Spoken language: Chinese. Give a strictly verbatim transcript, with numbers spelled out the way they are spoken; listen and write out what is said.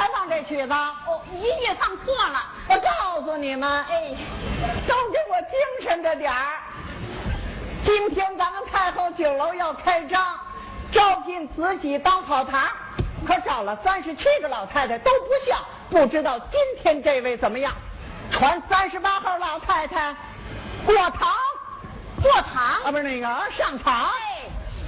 该放这曲子。 哦，音乐放错了。 我告诉你们， 哎， 都给我精神着点儿。今天咱们太后酒楼要开张，招聘慈禧当跑堂，可找了三十七个老太太都不像，不知道今天这位怎么样？传三十八号老太太过堂， 过堂啊，不是那个上场。 哎